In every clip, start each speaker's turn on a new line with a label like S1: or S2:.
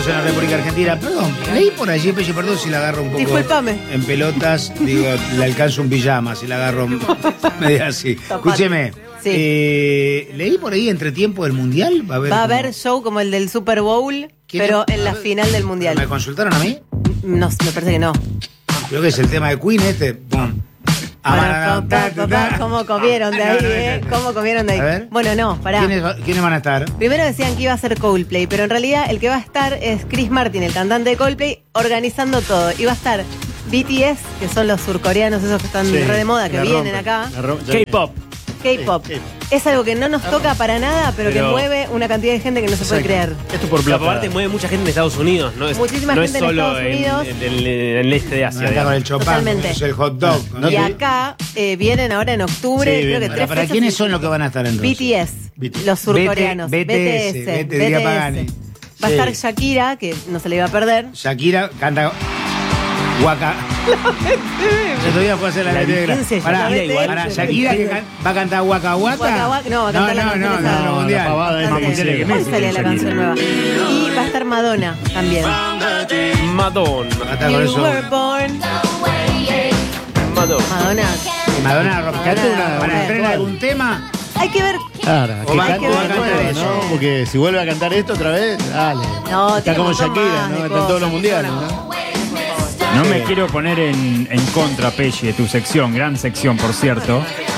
S1: partidos en la República Argentina. Perdón, leí por allí, perdón si la agarro un poco.
S2: Discúlpame.
S1: En pelotas, digo, le alcanzo un pijama si la agarro medio así. Escúcheme.
S2: Sí.
S1: Leí por ahí entretiempo del Mundial. Va a haber
S2: show como el del Super Bowl, pero en la final del Mundial.
S1: ¿Me consultaron a mí?
S2: No, me parece que no.
S1: Creo que es el tema de Queen Boom.
S2: ¿Cómo comieron de ahí, ¿Cómo comieron de ahí?
S1: A ver.
S2: Bueno, no, pará.
S1: ¿Quiénes van a estar?
S2: Primero decían que iba a ser Coldplay, pero en realidad el que va a estar es Chris Martin, el cantante de Coldplay, organizando todo. Y va a estar BTS, que son los surcoreanos esos que están re de moda, que vienen acá.
S3: K-pop.
S2: K-pop. Es algo que no nos toca para nada, pero que mueve una cantidad de gente que no se puede creer.
S3: Esto por plata. Aparte mueve mucha gente en Estados Unidos, ¿no?
S2: Muchísima gente en Estados Unidos.
S3: En el este de Asia.
S1: Acá con el chopán,
S2: Totalmente.
S1: es el hot dog. ¿No?
S2: Y acá vienen ahora en octubre,
S1: Sí,
S2: creo que
S1: bien.
S2: 3
S1: ¿Para quiénes son los que van a estar entonces?
S2: BTS, los surcoreanos.
S1: BTS, diría Pagani.
S2: Va a
S1: Sí.
S2: estar Shakira, que no se le iba a perder.
S1: Shakira canta Waka. Yo todavía puedo hacer la letra.
S2: ¿Quién se
S1: Para
S2: llama?
S1: Shakira que va a cantar Waka Waka.
S2: Waka Waka, no, va a cantar la canción esa.
S1: no, mundial.
S2: Hoy salía la canción nueva. Y va a estar Madonna también.
S3: Madonna.
S1: Hasta con
S2: You
S1: eso.
S2: were born. Madonna.
S1: Madonna
S2: Madonna,
S1: para estrenar algún tema.
S2: Hay que ver.
S4: Claro,
S1: O
S4: que
S1: va a
S4: cante
S1: cantar
S4: de nuevo,
S1: eso.
S4: ¿no? Porque si vuelve a cantar esto otra vez, dale.
S2: No,
S4: Está
S2: tiene
S4: como
S2: un montón
S4: Shakira,
S2: más de
S4: ¿no? Está en todos los
S2: cosas.
S4: mundiales, ¿no?
S5: No me quiero poner en contra, Pelli, de tu sección, gran sección, por cierto.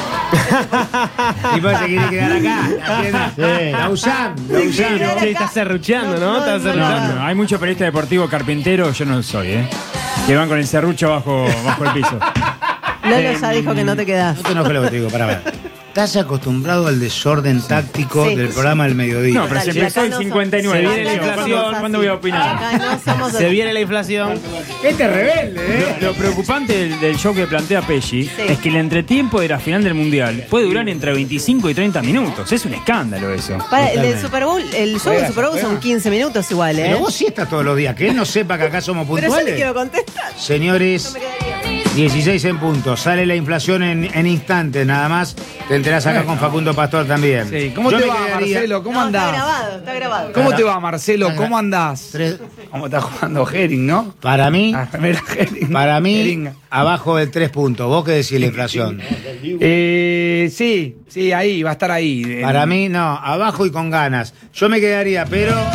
S1: Y pues se quiere quedar acá.
S4: Sí.
S1: La usan.
S3: Sí, estás serrucheando, ¿no? Estás
S5: No,
S3: serrucheando.
S5: no, hay muchos periodistas deportivos carpinteros, yo no soy, que van con el serrucho bajo el piso.
S2: Lolo ya dijo que no te quedás.
S1: No te enojes lo que te digo, para ver. Estás acostumbrado al desorden táctico
S2: Sí.
S1: del programa del mediodía.
S5: No, pero se
S2: Total,
S5: empezó
S2: acá
S5: el
S2: no
S5: 59.
S3: Se viene la
S2: Acá no
S3: inflación.
S2: somos
S5: ¿Cuándo voy a
S2: así.
S5: opinar?
S2: Acá no somos
S3: Se
S2: así.
S3: viene la inflación.
S1: Este rebelde,
S5: Lo preocupante del show que plantea Pelli es que el entretiempo de la final del Mundial puede durar entre 25 y 30 minutos. Es un escándalo eso.
S2: Para, el del Super Bowl, el show del Super Bowl son 15 minutos igual,
S1: Pero vos sí estás todos los días. Que él no sepa que acá somos
S2: Pero yo
S1: puntuales.
S2: le quiero contestar.
S1: Señores, 16 en punto. Sale la inflación en instantes, nada más. Te enterás acá con Facundo Pastor también.
S6: Sí, ¿cómo
S1: Yo
S6: te
S1: me
S6: va,
S1: quedaría-
S6: Marcelo? ¿Cómo
S2: No, está
S6: andás?
S2: grabado, está grabado.
S6: ¿Cómo te va, Marcelo? ¿Cómo andás?
S1: Tres-
S6: ¿Cómo está jugando Herring, no?
S1: Para mí,
S6: Mira, Herring.
S1: para mí,
S6: Herring.
S1: abajo de 3 puntos. ¿Vos qué decís la inflación?
S6: Sí, ahí, va a estar ahí.
S1: Para mí, no, abajo y con ganas. Yo me quedaría, pero